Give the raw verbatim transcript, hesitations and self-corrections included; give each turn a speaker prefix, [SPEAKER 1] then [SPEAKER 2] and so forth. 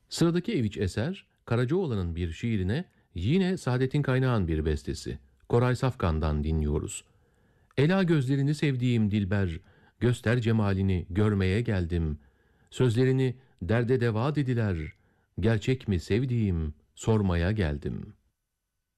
[SPEAKER 1] Sıradaki eviç eser, Karacaoğlan'ın bir şiirine yine Saadettin Kaynağ'ın bir bestesi. Koray Safkan'dan dinliyoruz. Ela gözlerini sevdiğim dilber, göster cemalini görmeye geldim. Sözlerini derde deva dediler, gerçek mi sevdiğim sormaya geldim.''